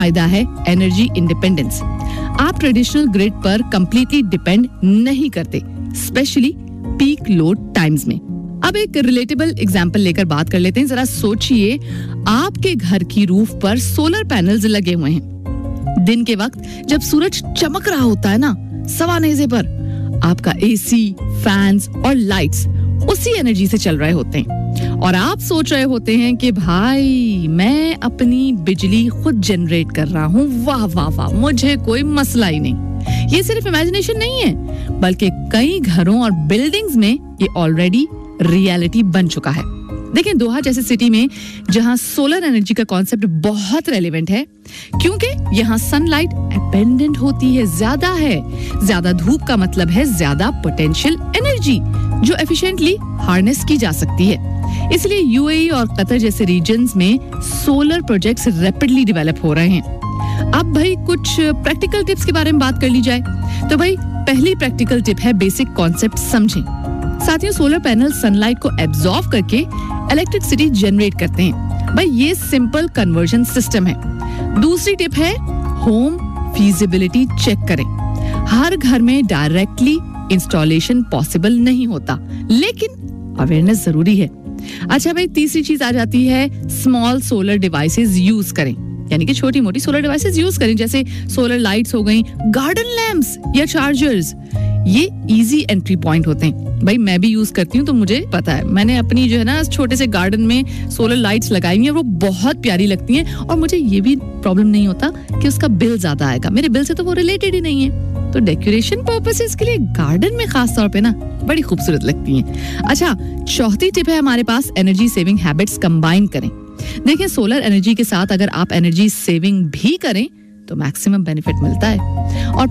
फायदा है energy independence. आप ट्रेडिशनल ग्रिड पर कंप्लीटली डिपेंड नहीं करते, स्पेशली पीक लोड टाइम्स में। अब एक रिलेटेबल एग्जांपल लेकर बात कर लेते हैं। जरा सोचिए, आपके घर की रूफ पर सोलर पैनल्स लगे हुए हैं। दिन के वक्त जब सूरज चमक रहा होता है ना, सवा नेज़े पर, आपका एसी, फैंस और लाइट्स उसी एनर्जी से चल रहे होते हैं और आप सोच रहे होते हैं कि भाई मैं अपनी बिजली खुद जनरेट कर रहा हूँ, वाह वाह वाह, मुझे कोई मसला ही नहीं। ये सिर्फ इमेजिनेशन नहीं है, बल्कि कई घरों और बिल्डिंग्स में ये ऑलरेडी रियलिटी बन चुका है। देखिए, दोहा जैसे सिटी में जहां सोलर एनर्जी का कॉन्सेप्ट बहुत रेलेवेंट है, क्योंकि यहाँ सनलाइट अबंडेंट होती है, ज्यादा धूप का मतलब है ज्यादा पोटेंशियल एनर्जी जो एफिशिएंटली हार्नेस की जा सकती है। इसलिए यूएई और कतर जैसे रीजन्स में सोलर प्रोजेक्ट्स रैपिडली डेवलप हो रहे हैं। अब भाई कुछ प्रैक्टिकल टिप्स के बारे में बात कर ली जाए तो भाई पहली प्रैक्टिकल टिप है बेसिक कॉन्सेप्ट समझें। साथियों, सोलर पैनल सनलाइट को एब्जॉर्ब करके इलेक्ट्रिसिटी जनरेट करते हैं। भाई ये सिंपल कन्वर्जन सिस्टम है। दूसरी टिप है होम फीजिबिलिटी चेक करें। हर घर में डायरेक्टली इंस्टॉलेशन पॉसिबल नहीं होता, लेकिन अवेयरनेस जरूरी है। अच्छा भाई, तीसरी चीज आ जाती है स्मॉल सोलर डिवाइसेस यूज करें, यानी कि छोटी मोटी सोलर डिवाइसेस यूज करें, जैसे सोलर लाइट्स हो गई, गार्डन लैंप्स या चार्जर्स। ये इजी एंट्री पॉइंट होते हैं। भाई मैं भी यूज करती हूँ तो मुझे पता है। मैंने अपनी जो है ना छोटे से गार्डन में सोलर लाइट्स लगाई हुई है, वो बहुत प्यारी लगती हैं और मुझे ये भी प्रॉब्लम नहीं होता कि उसका बिल ज्यादा आएगा। मेरे बिल से तो वो रिलेटेड ही नहीं है। तो डेकोरेशन पर्पसेस के लिए गार्डन में खास तौर पे ना बड़ी खूबसूरत लगती हैं। अच्छा, चौथी टिप है हमारे पास एनर्जी सेविंग हैबिट्स कंबाइन करें। देखिए, सोलर एनर्जी के साथ अगर आप एनर्जी सेविंग भी करें तो मैक्सिमम बेनिफिट मिलता है। और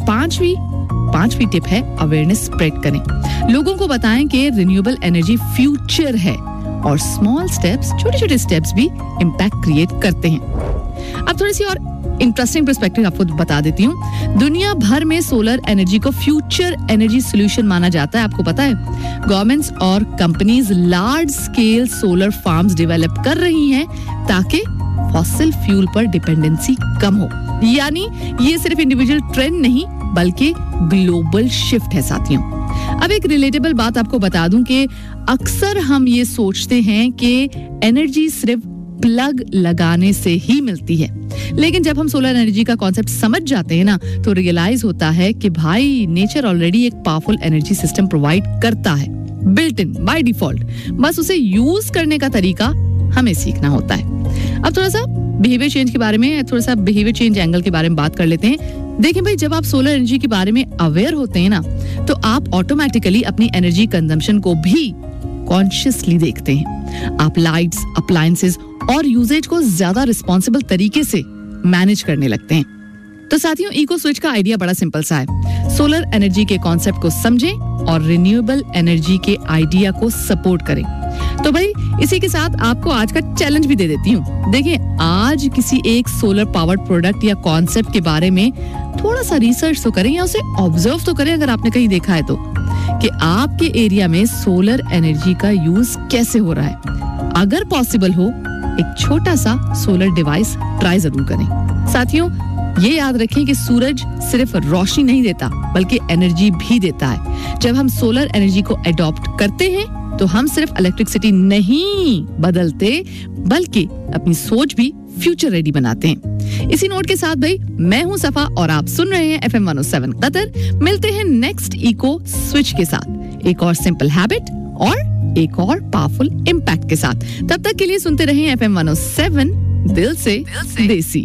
पांचवी टिप है अवेयरनेस स्प्रेड करें। लोगों को बताएं कि रिन्यूएबल एनर्जी फ्यूचर है और स्मॉल स्टेप्स, छोटे-छोटे स्टेप्स भी इम्पैक्ट क्रिएट करते हैं। अब थोड़ी सी और इंटरेस्टिंग पर्सपेक्टिव आपको बता देती हूँ। दुनिया भर में सोलर एनर्जी को फ्यूचर एनर्जी सोल्यूशन माना जाता है। आपको पता है, गवर्नमेंट्स और companies large scale solar farms develop कर रही हैं ताकि फॉसिल फ्यूल पर डिपेंडेंसी कम हो। यानी ये सिर्फ इंडिविजुअल ट्रेंड नहीं, बल्कि ग्लोबल शिफ्ट है साथियों। अब एक रिलेटेबल बात आपको बता दूं कि अक्सर हम ये सोचते हैं कि एनर्जी सिर्फ प्लग लगाने से ही मिलती है, लेकिन जब हम सोलर एनर्जी का कॉन्सेप्ट समझ जाते हैं ना, तो रियलाइज होता है कि भाई नेचर ऑलरेडी एक पावरफुल एनर्जी सिस्टम प्रोवाइड करता है, बिल्ट इन बाय डिफॉल्ट। बस उसे यूज करने का तरीका हमें सीखना होता है। अब थोड़ा सा बिहेवियर चेंज के बारे में, थोड़ा सा बिहेवियर चेंज एंगल के बारे में बात कर लेते हैं। देखिए भाई, जब आप सोलर एनर्जी के बारे में अवेयर होते हैं ना, तो आप ऑटोमेटिकली अपनी एनर्जी कंजम्पशन को भी कॉन्शियसली देखते हैं। आप लाइट्स, अप्लायंसेस और यूजेज को ज्यादा रिस्पॉन्सिबल तरीके से मैनेज करने लगते हैं। तो साथियों, इको स्विच का आइडिया बड़ा सिंपल सा है। सोलर एनर्जी के कॉन्सेप्ट को समझें और रिन्यूएबल एनर्जी के आइडिया को सपोर्ट करें। तो भाई इसी के साथ आपको आज का चैलेंज भी दे देती हूँ। देखिए, आज किसी एक सोलर पावर्ड प्रोडक्ट या कॉन्सेप्ट के बारे में थोड़ा सा रिसर्च तो करें या उसे ऑब्जर्व तो करें, अगर आपने कहीं देखा है तो, कि आपके एरिया में सोलर एनर्जी का यूज कैसे हो रहा है। अगर पॉसिबल हो, एक छोटा सा सोलर डिवाइस ट्राई जरूर करें। साथियों, ये याद रखें कि सूरज सिर्फ रोशनी नहीं देता, बल्कि एनर्जी भी देता है। जब हम सोलर एनर्जी को अडॉप्ट करते हैं तो हम सिर्फ इलेक्ट्रिसिटी नहीं बदलते, बल्कि अपनी सोच भी फ्यूचर रेडी बनाते हैं। इसी नोट के साथ भाई, मैं हूं सफा और आप सुन रहे हैं FM 107 कतर। मिलते हैं नेक्स्ट इको स्विच के साथ, एक और सिंपल हैबिट और एक और पावरफुल इम्पैक्ट के साथ। तब तक के लिए सुनते रहें FM 107, दिल से देसी।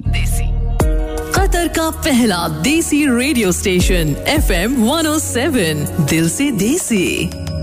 कतर का पहला देसी रेडियो स्टेशन FM 107, दिल से देसी।